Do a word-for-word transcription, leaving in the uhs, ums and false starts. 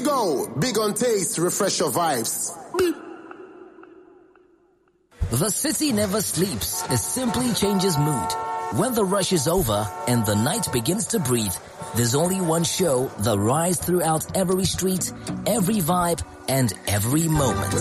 go. Big on taste, refresh your vibes. Beep. The city never sleeps. It simply changes mood. When the rush is over and the night begins to breathe, there's only one show that rides throughout every street, every vibe, and every moment.